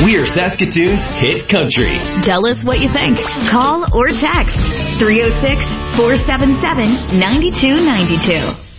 We are Saskatoon's hit country. Tell us what you think. Call or text 306-477-9292.